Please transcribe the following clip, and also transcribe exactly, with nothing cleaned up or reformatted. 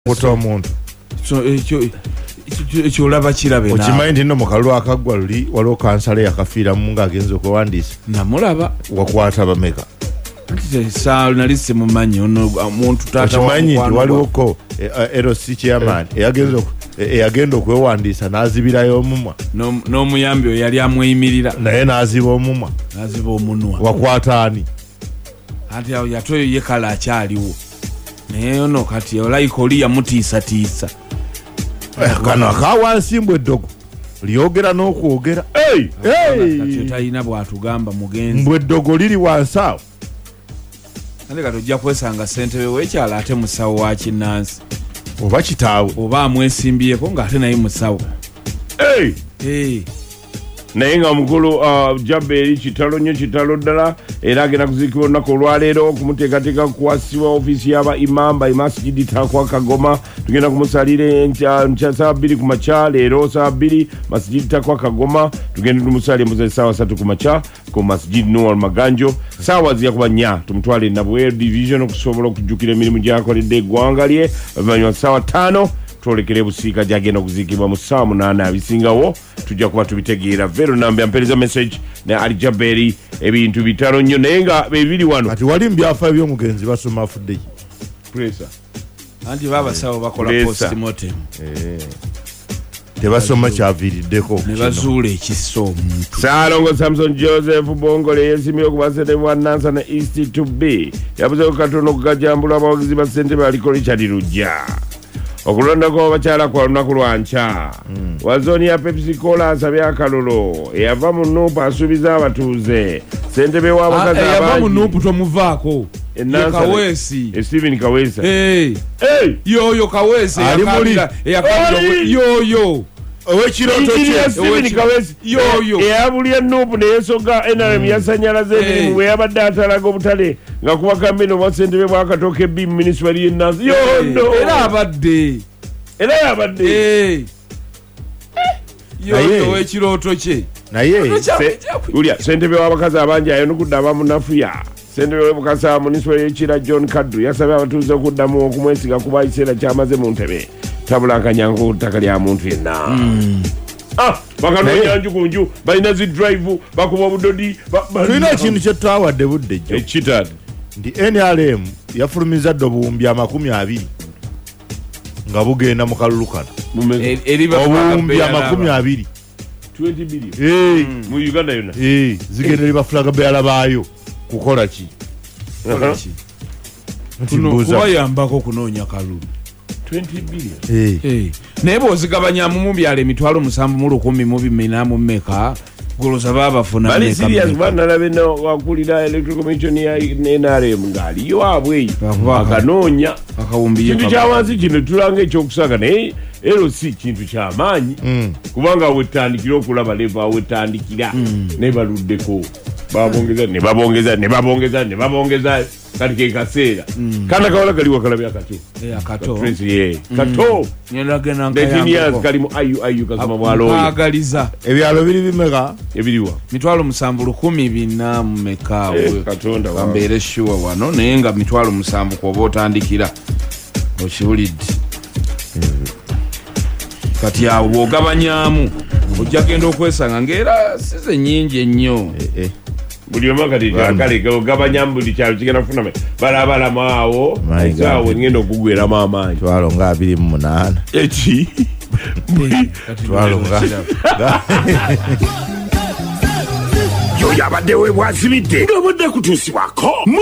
Kuto omuntu so ekyo ekyo olaba kirabe na okimanyi nti no mukalwa akagwa luli waliwo kansale yakafiira mu nga agenze okuwandiisa namulaba wakwata bameka saa nalise mumanyi ono omuntu tata okimanyi nti waliwoko L C chairman eyagenze eyagenda okwewandiisa n'azibirayo omumwa n'omuyambi oyo yali amweyimirira naye n'aziba omumwa n'aziba omunwa wakwata ani anti awo yatoyo ye kala akyaliwo naye ono kati olayika oli yamutiisatiisa kano akawansimbwa eddogo lyogera n'okwogera kati talina bw'atugamba mugenzi mbwe eddogo liri wansi awo ate kati ojja kwesanga ssentebe w'ekyalo ate musawo wa kinnansi oba kitaawe oba amwesimbyeko ng'ate naye musawo naye nga mukulu Jaberi kitalo nnyo kitalo ddala era agenda kuziikibwa olunaku olwaleero okumuteekateeka kukwasibwa ofiisi y'aba imamba emasjidi takwa Kagoma tugenda kumusalira nkya saa bbiri ku makya leero saa bbiri masjidi takwa Kagoma tugenda tumusalira mbuza essaawa ssatu ku makya ku masjidi Noel Maganjo saawa ziyakuba nnya tumutwale nabwe division okusobola okujjukira emirimu gy'akoledde eggwanga lye bamanywa ssaawa ttaano twolekere busiika gyagenda okuziikibwa mu ssaawa munaana abisingawo tujja kuba tubitegeera vero nambya mpereza message ne Ali Jaberi ebintu bitalo nnyo naye nga bebiri wano kati wali mu byafaayo by'omugenzi basoma afudde presa anti babasawo bakola postmortem tebasoma kyaviiriddeko ne bazuula ekiso omuntu Saalongo Samson Joseph Bongole yesimye okubasente bwa Nansana East to B yabuzeeko katono okugajambula abawagizi ba ssentebe aliko Richard Lujja okulonda kwa bakyala kwa lunaku lwa nkya mm. wazoni ya Pepsi Cola asabye akalolo eyava mu Nuupu asuubiza abatuuze ssentebe w'abakazi abangi eyava mu Nuupu tomuvaako ye Kaweesi Stephen Kaweesa hey. hey. yoyo Kaweesa ali muli yoyo ow'ekiroto kye Stephen Kaweesa yoyo eyabulya Nuupu neyesoga N R M yasanyalaza emirimu bwe yabadde atalaga obutale nga kuba kambeni obwa ssentebe bw'akatooka ebbi mu minisitule y'ennansi yondo era abadde era yabadde yoyo ow'ekirooto kye naye ulya ssentebe w'abakazi abangi ayonukudde abamunafuya ssentebe w'ebukasa munisitule y'ekira John Kaddu yasabye abatuuze okuddamu okumwesiga kuba ekiseera kyamaze mu ntebe tabulankanyanga ku ttaka lya muntu yenna bakanoonya nju ku nju balina zi drive bakuba obudodi tulina ekintu kye tutawadde budde jjo ekitadde nti N R M yafulumiza dde obuwumbi amakumi abiri nga bugenda mu kalulu kano obuwumbi amakumi abiri mu Uganda yonna zigenda eri bafulaga beyala baayo kukola ki kubayambako okunoonya kalulu naye bw'ozigabanyamu mu byalo emitwalo musanvu mu lukumi mu bimina mu mmeka goloza babafuna bali serious banalaba eno wakulira electoral commission ya N R M ng'aliyo abweyi akanoonya kintu kyawansi kino tulanga ekyokusaga naye L C kintu kyamaanyi kubanga wetandikira okulaba leva wetandikira ne baluddeko babongeza ne babongeza ne babongeza ne babongeza kati ke kaseera kana kawala kali wakalabi akato eh akato prince ye kato nyelaga nanga ya years kali mu ayu ayu kasoma mwalo agaliza ebyalo biri bimeka ebiriwa mitwalo musanvu lukumi bina mmeka we katonda wa ambere shuwa wano nenga mitwalo musanvu ko botandikira okiwulidde kati awo ogabanyamu ojja genda okwesanga ngera size nyingi ennyo eh buli omakati kale gabanyambu buli kyalo kigenda kufuna balabala maawo awo ngenda okugwera amaanyi twalo nga abiri mu munaana eki twalo nga yo yabadde we bwazibidde ng'obadde kutuusibwako